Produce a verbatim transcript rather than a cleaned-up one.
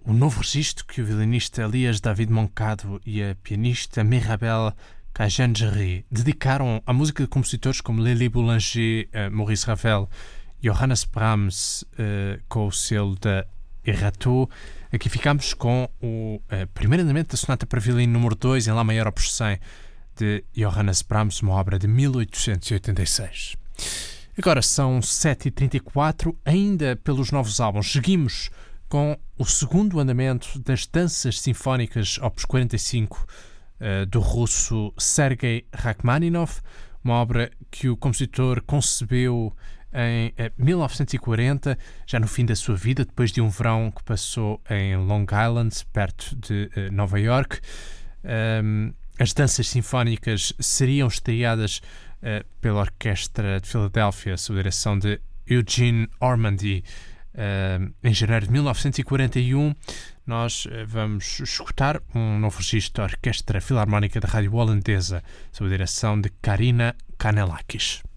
um novo registro que o violinista Elias David Moncado e a pianista Mirabelle Cajangeri dedicaram à música de compositores como Lili Boulanger, uh, Maurice Ravel e Johannes Brahms, uh, com o selo da Erato. Aqui ficamos com o uh, primeiro andamento da sonata para violino número dois em Lá maior opus cem de Johannes Brahms, uma obra de mil oitocentos e oitenta e seis. Agora são sete e trinta e quatro, ainda pelos novos álbuns. Seguimos com o segundo andamento das Danças Sinfónicas opus quarenta e cinco uh, do russo Sergei Rachmaninov, uma obra que o compositor concebeu em uh, mil novecentos e quarenta, já no fim da sua vida, depois de um verão que passou em Long Island, perto de uh, Nova York. Um, as Danças Sinfónicas seriam estreadas uh, pela Orquestra de Filadélfia, sob a direção de Eugene Ormandy, uh, em janeiro de mil novecentos e quarenta e um. Nós uh, vamos escutar um novo registro da Orquestra Filarmónica da Rádio Holandesa, sob a direção de Karina Kanellakis.